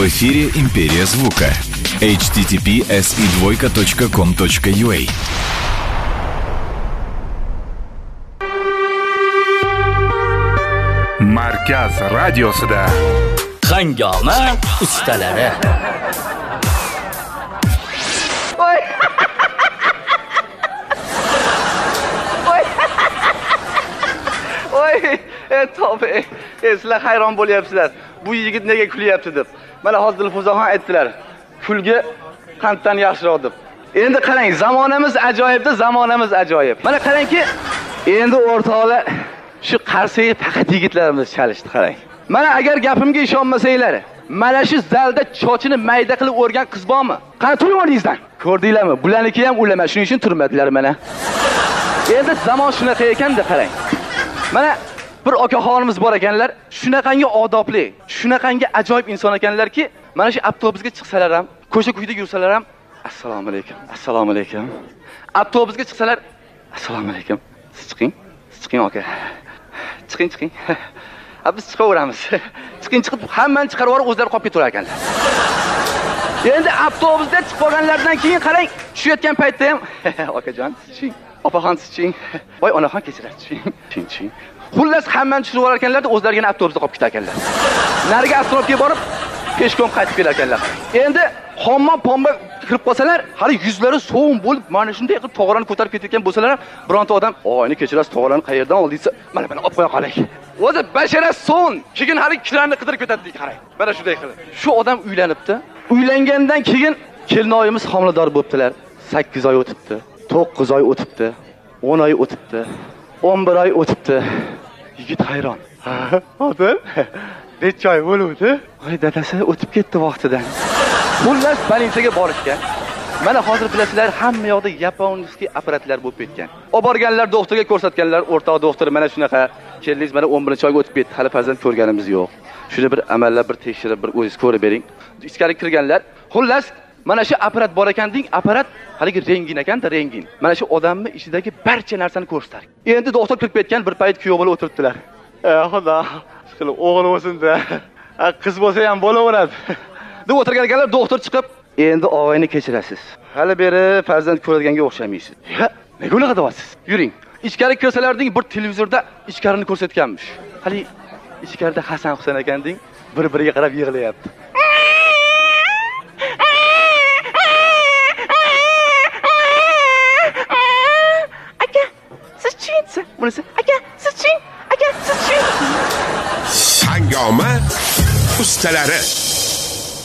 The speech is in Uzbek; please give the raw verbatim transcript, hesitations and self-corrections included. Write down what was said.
В эфире «Империя звука». эйч ти ти пи эс и двойка точка ком точка ю а. Markaz radiosida Hangoma ustalari. Voy. Voy. Voy. E tobe. E sizlar hayron bo'lyapsizlar. Bu yigit nega kulyapti deb. Mana hozir Dilfuzaxon aytdilar. Kulgi qanddan yaxshiroq deb. Endi qarang, zamonamiz ajoyibda, zamonamiz ajoyib. Mana qarangki, endi o'rtoqlar shu qarsiga faqat yigitlarimiz chalishdi, qarang. Mana agar gapimga ishonmasanglar, mana shu zalda chochini mayda qilib o'rgan qiz bormi? Qani turing o'rningizdan. Ko'rdinglarmi? Bularniki ham ulama, shuning uchun turmadilar mana. Endi zamon shunaqa ekanda qarang. Mana bir okaxonimiz bor ekanlar, shunaqangi odobli, shunaqangi ajoyib inson ekanlarki, mana shu avtobusga chiqsalar ham, ko'cha kuyda yursalar ham, assalomu alaykum, assalomu alaykum. Avtobusga chiqsalar, assalomu alaykum. Siz chiqing, siz chiqing aka. Chiqing, chiqing. Ha biz chiqaveramiz. Chiqing, chiqib hammani chiqarib yuborib o'zlari qolib ketaverar ekanlar. Endi avtobusda chiqib qolganlardan keyin qarang, tushayotgan paytda ham, akajon, chiqing. Opaxon chiqing. Voy onaxon kechirasiz, chiqing. Chiqing, chiqing. Xullas hammani tushirib olar ekanlar, o'zlariga avtobusda qolib ketar ekanlar. Nariga avtobusga borib, peshkom qaytib kelar ekanlar. Endi xomma pomba kirib qolsalar, hali yuzlari sovun bo'lib, mana shunday qilib tog'orani ko'tarib ketayotgan bo'lsalar, bironta odam, "Oyni kechirasiz, tog'orani qayerdan oldingiz?" Mana mana olib qo'ya qoling. O'zi bashara son, keyin hali kirlarni qidirib ketadi, qarang. Mana shunday qilib. Shu odam uylanibdi. Uylangandan keyin kelinoyimiz homilador bo'libdilar. sakkiz oy o'tibdi, to'qqiz oy o'tibdi, o'n oy o'tibdi, o'n bir oy o'tibdi. Yigit hayron. Hozir necha oy bo'ldi? Voy dadasi o'tib ketdi vaqtidan. Xullas больницаga borishgan. Mana hozir bilasizlar, hamma yoqda yaponskiy apparatlar bo'lib ketgan. Olib borganlar doktorga ko'rsatganlar, o'rtoq doktor mana shunaqa, keldingiz mana o'n birinchi oyga o'tib ketdi, hali farzand ko'rganimiz yo'q. Shuni bir amallab bir tekshirib, bir o'zingiz ko'rib bering. Ichkariga kirganlar. Xullas mana shu apparat bor ekan deng, apparat haligi rengin ekanda, rengin. Mana shu odamni ichidagi barcha narsani ko'rsatar. Endi doktor kirib ketgan, bir payt kuyov bo'lib o'tiribdilar. "Ey xudo, qilib o'g'il bo'lsin-da. Qiz bo'lsa ham bo'laveradi." deb o'tirgan ekanlar, doktor chiqib, "Endi og'ayni kechirasiz. Hali beri farzand ko'radiganiga o'xshamaysiz." "Ya, nega unaqa deyapsiz? Yuring." Ichkari kirsalarding, bir televizorda ichkarini ko'rsatganmish. Hali ichkarida Hasan Husayn ekanding, bir-biriga qarab yig'layapti. "Aka, siz chiqing." Bunisi, "Aka, siz chiqing. Aka, siz chiqing." Hangoma ustalari.